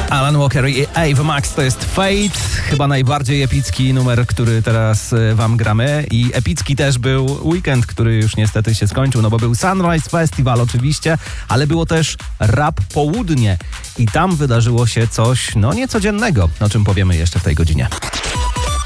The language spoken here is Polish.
Alan Walker i Ava Max to jest Fate, chyba najbardziej epicki numer, który teraz wam gramy. I epicki też był weekend, który już niestety się skończył, no bo był Sunrise Festival oczywiście, ale było też Rap Południe i tam wydarzyło się coś niecodziennego, o czym powiemy jeszcze w tej godzinie.